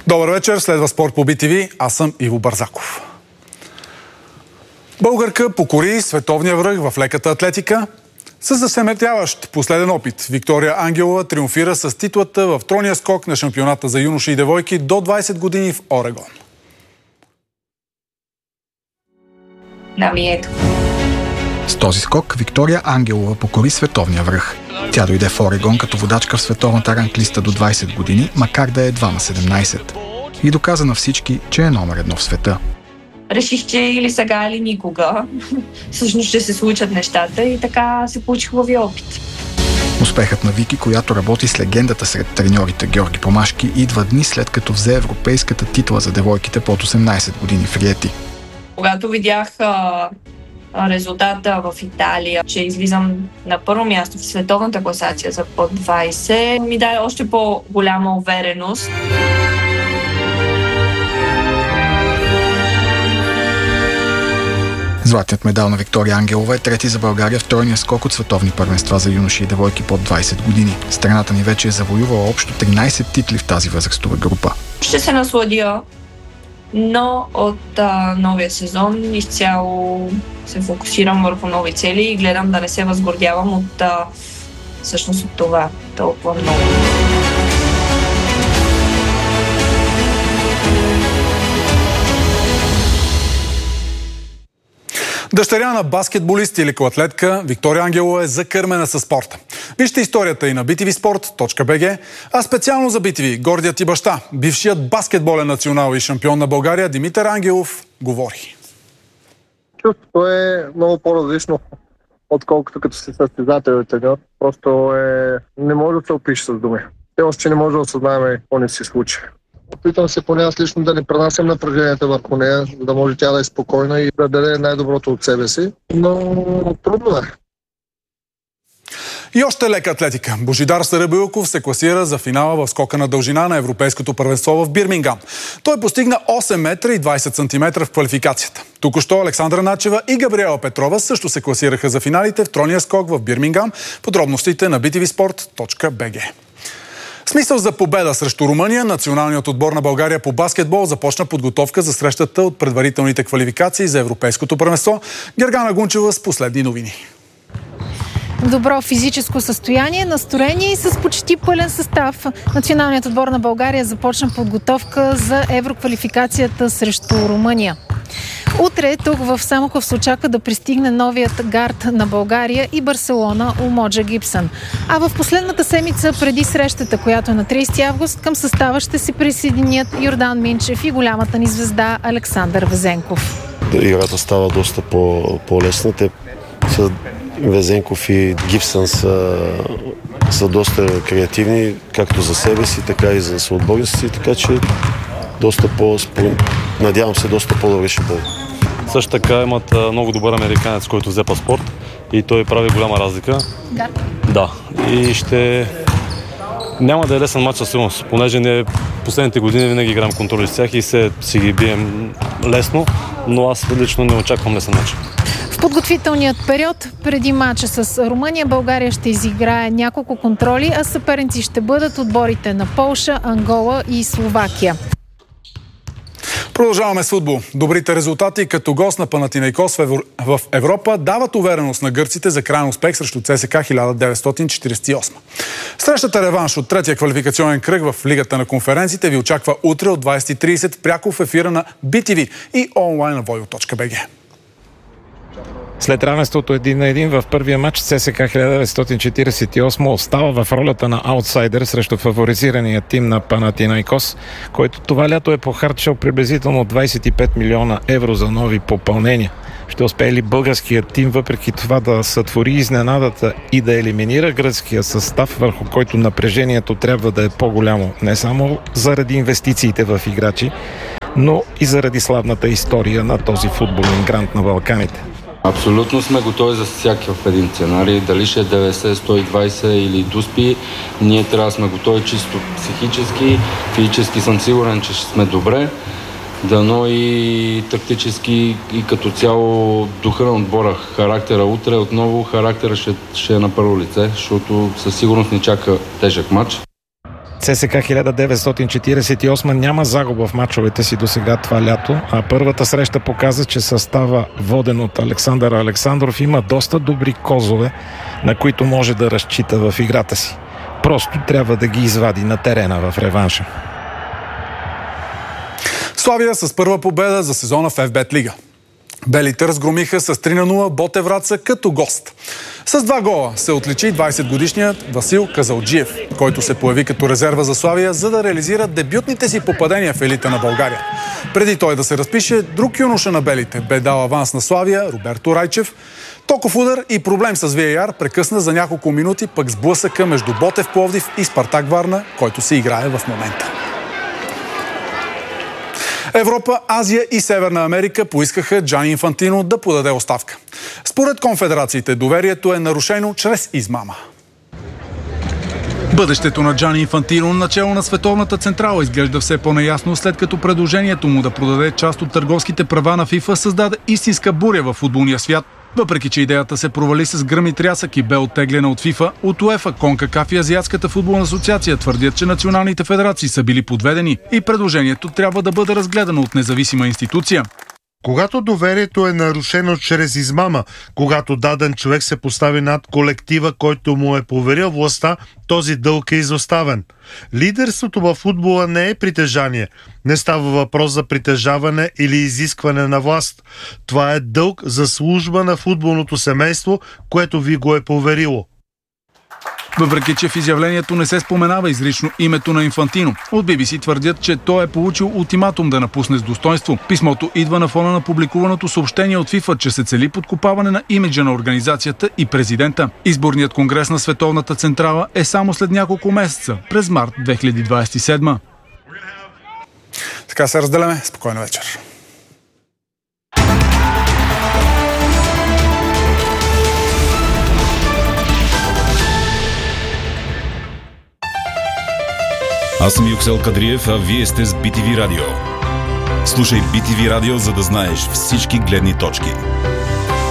Добър вечер, следва спорт по BTV. Аз съм Иво Бързаков. Българка покори световния връх в леката атлетика. С засеметяващ последен опит Виктория Ангелова триумфира с титлата в тройния скок на шампионата за юноши и девойки до 20 години в Орегон. С този скок Виктория Ангелова покори световния връх. Тя дойде в Орегон като водачка в световната ранглиста до 20 години, макар да е едва на 17. И доказа на всички, че е номер едно в света. Реших, че или сега, или никога всъщност ще се случат нещата и така се получи хубави опит. Успехът на Вики, която работи с легендата сред треньорите Георги Помашки, идва дни след като взе европейската титла за девойките под 18 години в Риети. Когато видях резултата в Италия, че излизам на първо място в световната класация за под 20, ми даде още по-голяма увереност. Златният медал на Виктория Ангелова е трети за България в тройния скок от световни първенства за юноши и девойки под 20 години. Страната ни вече е завоювала общо 13 титли в тази възрастова група. Ще се насладя, но от новия сезон изцяло се фокусирам върху нови цели и гледам да не се възгордявам от всъщност от това толкова много. Дъщеря на баскетболист и лекоатлетка Виктория Ангелова е закърмена със спорта. Вижте историята и на btvsport.bg, а специално за BTV гордият и баща, бившият баскетболен национал и шампион на България Димитър Ангелов говори. Чувството е много по-различно, отколкото като си състезател и треньор. Просто не може да се опише с думи. Те още не може да осъзнаем какво не си случи. Опитам се поне аз лично да не пренасям напрежението върху нея, за да може тя да е спокойна и да даде най-доброто от себе си. Но трудно е. И още лека атлетика. Божидар Сарабилков се класира за финала в скока на дължина на Европейското първенство в Бирмингам. Той постигна 8 метра и 20 сантиметра в квалификацията. Току-що Александра Начева и Габриела Петрова също се класираха за финалите в тройния скок в Бирмингам. Подробностите на btvsport.bg. Смисъл за победа срещу Румъния, националният отбор на България по баскетбол започна подготовка за срещата от предварителните квалификации за Европейското първенство. Гергана Гунчева с последни новини. Добро физическо състояние, настроение и с почти пълен състав. Националният отбор на България започна подготовка за евроквалификацията срещу Румъния. Утре тук в Самоков се очаква да пристигне новият гард на България и Барселона Умоджа Гибсън. А в последната седмица преди срещата, която е на 30 август, към състава ще се присъединят Йордан Минчев и голямата ни звезда Александър Везенков. Играта става доста по-лесна. Везенков и Гибсън са доста креативни, както за себе си, така и за съотборниците, така че надявам се, доста по-добре ще бъде. Също така имат много добър американец, който взе паспорт и той прави голяма разлика. Да. И няма да е лесен матч със сигурност, понеже ние последните години винаги играем контроли с тях и си ги бием лесно, но аз лично не очаквам лесен матч. В подготвителният период преди матча с Румъния България ще изиграе няколко контроли, а съперници ще бъдат отборите на Полша, Ангола и Словакия. Продължаваме с футбол. Добрите резултати като гост на Панатинайкос в Европа дават увереност на гърците за краен успех срещу ЦСКА 1948. Срещата реванш от третия квалификационен кръг в Лигата на конференциите ви очаква утре от 20:30 пряко в ефира на BTV и онлайн на voyo.bg. След равенството 1-1 в първия матч ЦСКА 1948 остава в ролята на аутсайдер срещу фаворизирания тим на Панатинайкос, който това лято е похарчил приблизително 25 милиона евро за нови попълнения. Ще успее ли българският тим въпреки това да сътвори изненадата и да елиминира гръцкия състав, върху който напрежението трябва да е по-голямо, не само заради инвестициите в играчи, но и заради славната история на този футболен грант на Балканите? Абсолютно сме готови за всякакъв един сценарий. Дали ще е 90, 120 или дуспи, ние трябва да сме готови чисто психически. Физически съм сигурен, че ще сме добре. Дано и тактически и като цяло духа на отбора. Характера утре отново, характера ще е на първо лице, защото със сигурност ни чака тежък матч. ЦСКА 1948 няма загуба в мачовете си до сега това лято, а първата среща показа, че състава, воден от Александър Александров, има доста добри козове, на които може да разчита в играта си. Просто трябва да ги извади на терена в реванша. Славия с първа победа за сезона в FBET Лига. Белите разгромиха с 3-0 Ботев Враца като гост. С 2 гола се отличи 20-годишният Васил Казалджиев, който се появи като резерва за Славия, за да реализира дебютните си попадения в елита на България. Преди той да се разпише, друг юноша на белите бе дал аванс на Славия, Роберто Райчев. Токов удар и проблем с VAR прекъсна за няколко минути пък сблъсъка между Ботев Пловдив и Спартак Варна, който се играе в момента. Европа, Азия и Северна Америка поискаха Джани Инфантино да подаде оставка. Според конфедерациите доверието е нарушено чрез измама. Бъдещето на Джани Инфантино начело на Световната централа изглежда все по-неясно, след като предложението му да продаде част от търговските права на ФИФА създаде истинска буря в футболния свят. Въпреки че идеята се провали с гръм и трясък и бе оттеглена от ФИФА, от УЕФА, КОНКАКАФ и Азиатската футболна асоциация твърдят, че националните федерации са били подведени и предложението трябва да бъде разгледано от независима институция. Когато доверието е нарушено чрез измама, когато даден човек се постави над колектива, който му е поверил властта, този дълг е изоставен. Лидерството във футбола не е притежание. Не става въпрос за притежаване или изискване на власт. Това е дълг за служба на футболното семейство, което ви го е поверило. Въпреки че в изявлението не се споменава изрично името на Инфантино, от BBC твърдят, че той е получил ултиматум да напусне с достоинство. Писмото идва на фона на публикуваното съобщение от ФИФА, че се цели подкопаване на имиджа на организацията и президента. Изборният конгрес на Световната централа е само след няколко месеца, през март 2027. Така се разделяме. Спокойна вечер. Аз съм Юксел Кадриев, а вие сте с BTV Радио. Слушай BTV Радио, за да знаеш всички гледни точки.